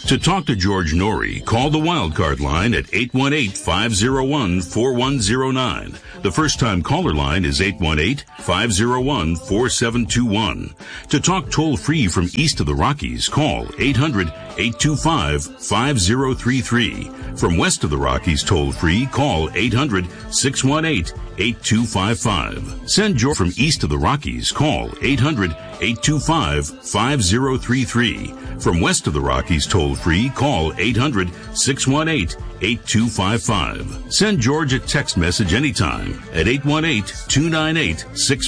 To talk to George Norrie, call the Wildcard line at 818-501-4109. The first-time caller line is 818-501-4721. To talk toll-free from east of the Rockies, call 800-825-5033. From west of the Rockies toll-free, call 800-618-8255. Send George from east of the Rockies, call 800-825-5033. From west of the Rockies toll-free, call 800-618-8255. Send George a text message anytime at 818-298-64